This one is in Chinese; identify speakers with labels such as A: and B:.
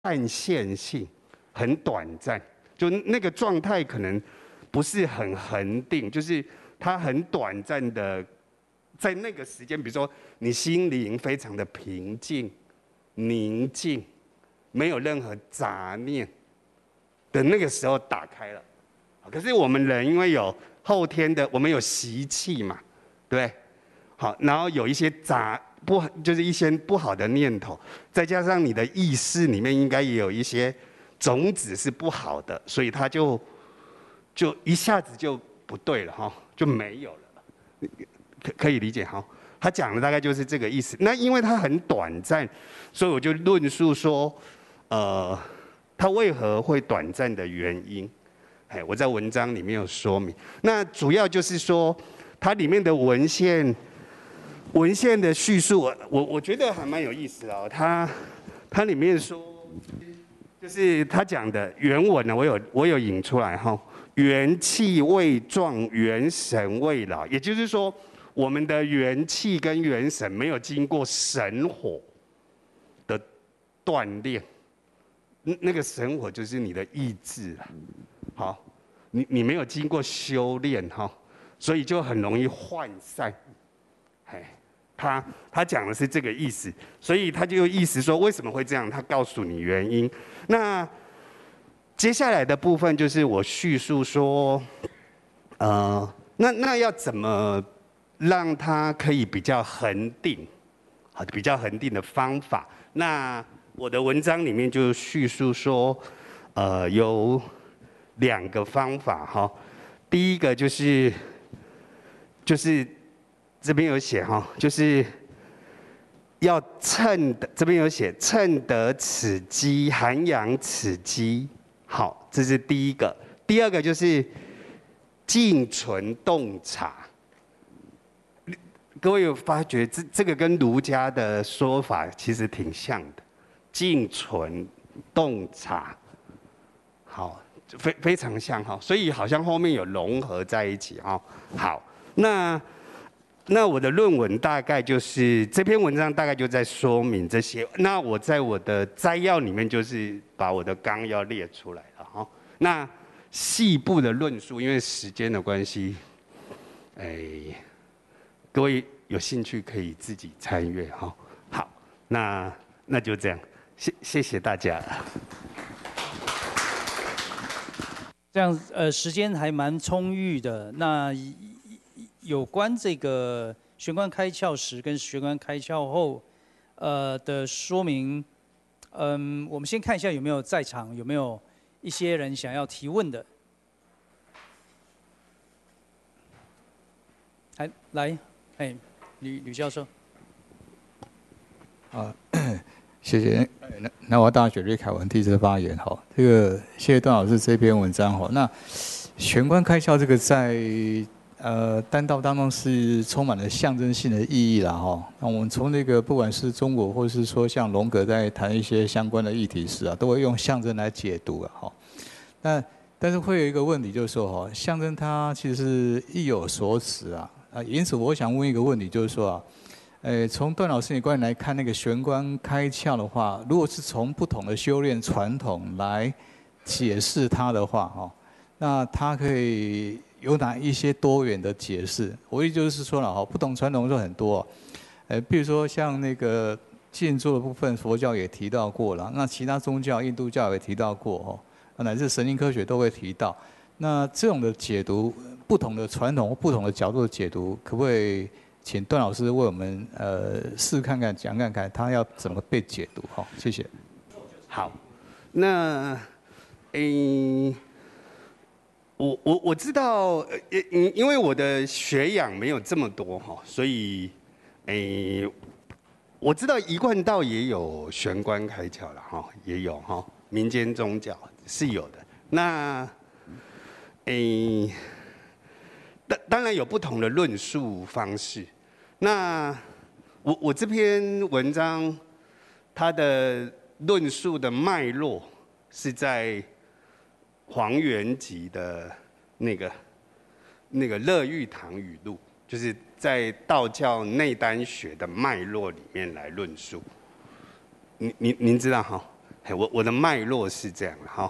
A: 暗线性，很短暂，就那个状态可能不是很恒定，就是它很短暂的，在那个时间，比如说你心灵非常的平静、宁静，没有任何杂念的那个时候打开了。可是我们人因为有后天的，我们有习气嘛，对不对？好，然后有一些就是一些不好的念头，再加上你的意识里面应该也有一些种子是不好的，所以它就一下子就不对了哈，就没有了，可以理解哈。他讲的大概就是这个意思。那因为它很短暂，所以我就论述说，它为何会短暂的原因，我在文章里面有说明。那主要就是说，它里面的文献的叙述，我觉得还蛮有意思的。它里面说，就是他讲的原文呢，我有引出来哈。元气未壮，元神未老，也就是说，我们的元气跟元神没有经过神火的锻炼，那个神火就是你的意志了。好，你没有经过修炼哈，所以就很容易涣散。他讲的是这个意思，所以他就有意思说为什么会这样，他告诉你原因。那接下来的部分就是我叙述说，那要怎么让它可以比较恒定，好，比较恒定的方法。那我的文章里面就叙述说，有2个方法哈。第一个就是这边有写哈，就是要趁的，这边有写趁得此机，涵养此机。好，这是第一个。第二个就是静存洞察。各位有发觉这个跟儒家的说法其实挺像的，静存洞察。好，非常像哈，所以好像后面有融合在一起哈。好，那我的论文大概就是这篇文章大概就在说明这些。那我在我的摘要里面就是把我的纲要列出来了哈。那细部的论述，因为时间的关系，各位有兴趣可以自己参阅哈。好，那就这样，谢谢大家。
B: 这样时间还蛮充裕的。那有关这个玄关开窍时跟玄关开窍后，的说明，我们先看一下有没有在场，有没有一些人想要提问的。来，吕教授。
C: 谢谢。那我大学瑞凯文第一次发言哈，这个谢谢段老师这篇文章哈。那玄关开窍这个在丹道当中是充满了象征性的意义啦哈。那我们从那个不管是中国或是说像荣格在谈一些相关的议题时啊，都会用象征来解读啊哈。但是会有一个问题就是说哈，象征它其实是意有所指啊。因此我想问一个问题，就是说啊。从段老师的观点来看，那个玄关开窍的话，如果是从不同的修炼传统来解释它的话，哦，那它可以有哪一些多元的解释？我意思就是说了，哈，不同传统就很多，比如说像那个静坐的部分，佛教也提到过了，那其他宗教，印度教也提到过，哦，乃至神经科学都会提到。那这种的解读，不同的传统或不同的角度的解读，可不可以？请段老师为我们试看看讲看看，他要怎么被解读？好，谢谢。
A: 好，那我知道，因为我的学养没有这么多哈，所以我知道一贯道也有玄关开窍了哈，也有哈，民间宗教是有的。那当然有不同的论述方式。那我这篇文章，它的论述的脉络是在黄元吉的那个乐玉堂语录，就是在道教内丹学的脉络里面来论述。您知道哈？ 我的脉络是这样哈。